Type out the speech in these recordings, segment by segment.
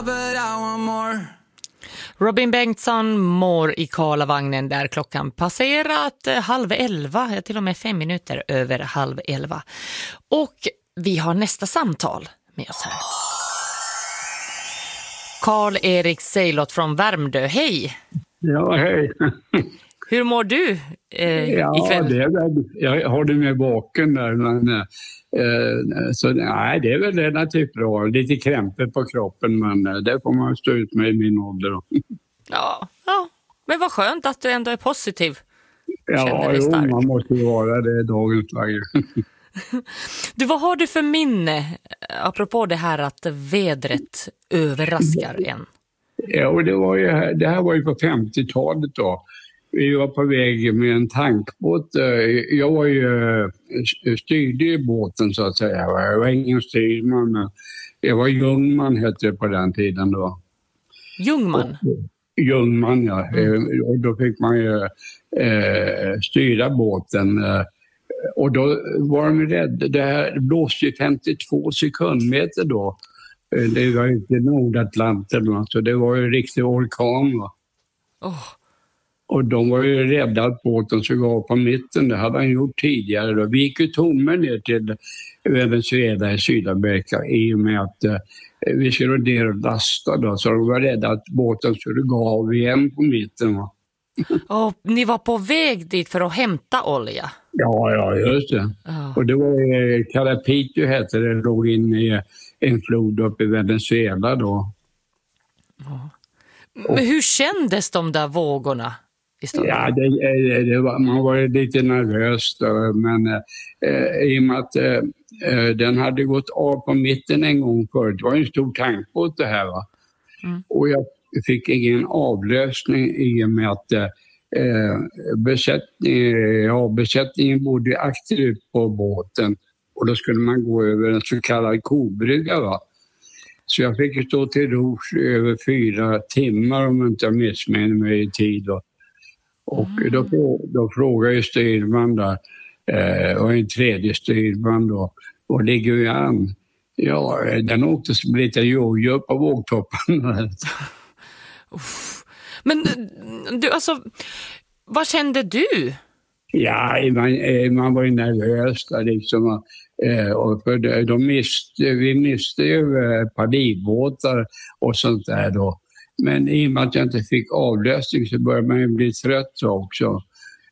Robin Bengtsson mår i Karlavagnen där klockan passerat 10:30, till och med 5 minuter över 10:30. Och vi har nästa samtal med oss här. Karl-Erik Seilot från Värmdö, hej! Ja, hej. Hur mår du ikväll? Jag har det med baken där, men så nej, det är väl relativt bra. Lite krämpor på kroppen, men det får man stå ut med i min ålder. Ja, men vad skönt att du ändå är positiv. Ja, man måste ju vara det dagens läge. Du, vad har du för minne apropå det här att vädret överraskar en? Ja, och det här var ju på 50-talet då. Vi var på väg med en tankbåt. Jag var ju styrde i båten så att säga. Jag var ingen styrman, men jag var Ljungman hette det på den tiden då. Ljungman? Ljungman, ja. Och då fick man ju styra båten. Och då var de rädda. Det här blåste ju 52 sekundmeter då. Det var inte Nordatlanten, så det var ju en riktig orkan, va? Och de var ju rädda att båten skulle gå på mitten. Det hade han gjort tidigare då. Vi gick ju tommen ner till Venezuela i Sydamerika i och med att vi skulle ner och lasta då. Så de var rädda att båten skulle gå av igen på mitten, va? Ni var på väg dit för att hämta olja? Ja, just det. Och det var Carapito hette det, låg in i en flod uppe i Venezuela då. Men hur kändes de där vågorna? Ja, man var lite nervös då, men i och med att den hade gått av på mitten en gång förut. Det var en stor tankbåt det här, va? Och jag fick ingen avlösning i och med att besättningen bodde aktivt på båten och då skulle man gå över en så kallad kobrygga, va? Så jag fick stå till ros över 4 timmar om jag inte missminner mig i tid då. Och då frågade ju styrman där, och en tredje styrman då, och ligger vi an? Ja, den åkte som lite jojo på vågtoppen. Men du, alltså, vad kände du? Ja, man var ju nervös där liksom. Och för vi miste ju padilbåtar och sånt där då. Men i och med att jag inte fick avlösning så började man ju bli trött också.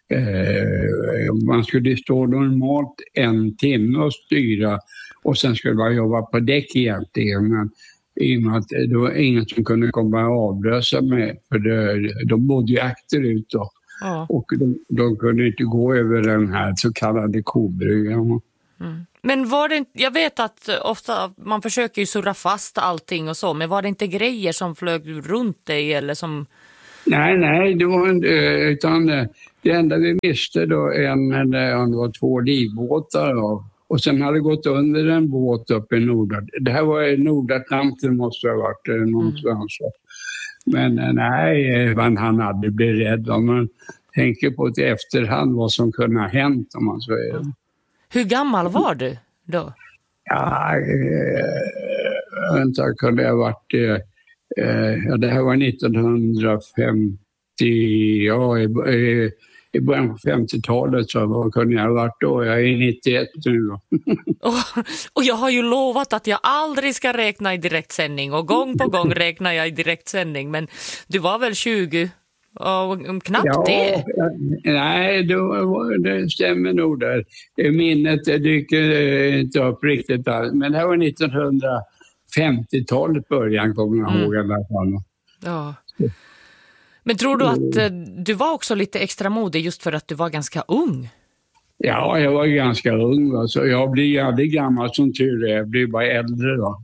Man skulle stå normalt 1 timme och styra och sen skulle man jobba på däck egentligen. Men i och med att det var ingen som kunde komma och avlösa mig, för de bodde ju akterut då. Och de kunde inte gå över den här så kallade kobryggan. Men var det inte, jag vet att ofta man försöker ju surra fast allting och så, men var det inte grejer som flög runt dig eller som... Nej, det var inte, utan det enda vi miste då det var 2 livbåtar då. Och sen hade det gått under en båt uppe i Det här var i Nordatlanten, måste ha varit någonstans. Men nej, han hade blivit rädd. Om man tänker på det efterhand vad som kunde ha hänt, om man säger. Hur gammal var du då? Ja, vänta, kunde jag ha varit... det här var 1950, i början på 50-talet, så vad kunde jag ha varit då? Jag är 91 nu då. Och jag har ju lovat att jag aldrig ska räkna i direktsändning, och gång på gång räknar jag i direktsändning, men du var väl 20 och knappt det? Nej, det stämmer nog där. Minnet dyker inte upp riktigt alls, men det här var 1950-talet början, kommer jag ihåg i alla fall. Ja. Men tror du att du var också lite extra modig just för att du var ganska ung? Ja, jag var ganska ung. Alltså. Jag blir ju aldrig gammal som tur är. Jag blir bara äldre då.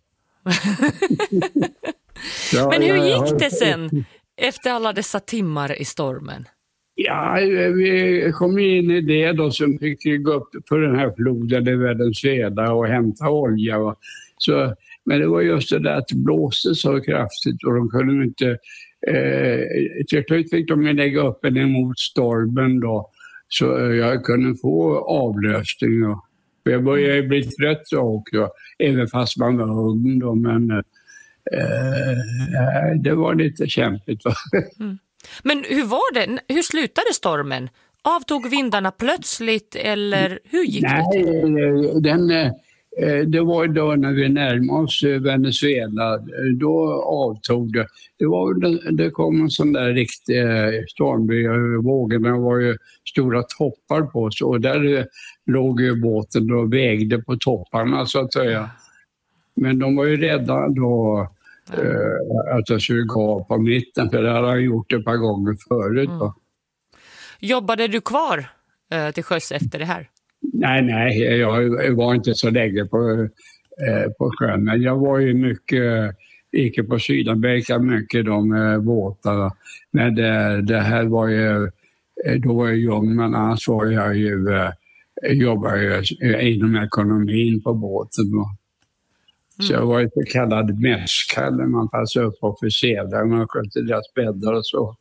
Men hur gick det sen efter alla dessa timmar i stormen? Ja, vi kom in i det då, som fick gå upp för den här floden i Venezuela och hämta olja. Va? Så, men det var just det där att det blåste så kraftigt och de kunde inte... till slut fick de lägga upp en emot stormen då, så jag kunde få avlösning. För jag började bli trött också, även fast man var ung då, men Det var lite kämpigt. Va? Men hur var det? Hur slutade stormen? Avtog vindarna plötsligt eller hur gick det? Det var då när vi närmade oss Venezuela, då avtog det. Det kom en sån där riktig stormby. Vågorna var ju stora toppar på oss och där låg ju båten och vägde på topparna så att säga. Men de var ju rädda då att jag skulle gå på mitten, för det hade jag gjort ett par gånger förut. Jobbade du kvar till sjöss efter det här? Nej, jag var inte så länge på sjön, men jag var ju mycket, gick på Sydamerika mycket de båtarna. Men det här var ju, då var jag ung, men annars var jag ju, jobbade ju inom ekonomin på båten. Så jag var ju så kallad mässkalle, man passade upp officerare, man skötte deras bäddar och så.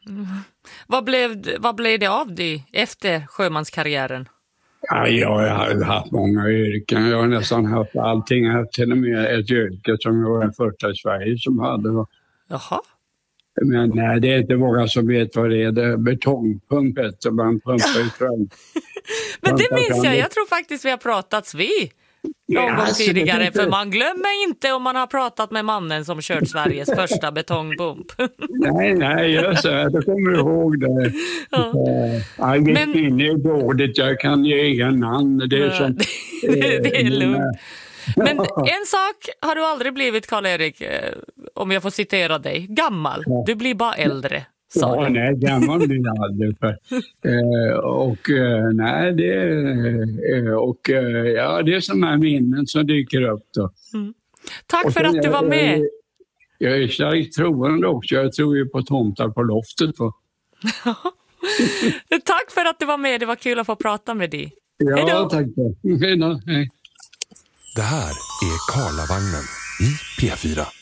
Vad blev det av dig efter sjömanskarriären? Ja, jag har haft många yrken. Jag har nästan haft allting. Jag har till och med ett yrke som jag var den första i Sverige som hade. Jaha. Men nej, det är inte många som vet vad det är. Det är betongpumpet som man pumpar i sjön. Men det minns jag. Jag tror faktiskt vi har pratats vid någon gång tidigare. För man glömmer inte om man har pratat med mannen som kört Sveriges första betongpump. Nej, just det. Jag kommer ihåg det. Ja. Men inne är dåligt. Jag kan ge inga namn. Det är, som, det är lugnt. Men en sak har du aldrig blivit, Karl-Erik, om jag får citera dig. Gammal. Du blir bara äldre. Ja, nej, gammal blir jag aldrig. Nej, det är sådana här minnen som dyker upp då. Tack för att du var med. Jag är starkt troende också. Jag tror ju på tomtar på loftet. Tack för att du var med. Det var kul att få prata med dig. Ja, hejdå. tack. Hej. Det här är Karlavagnen i P4.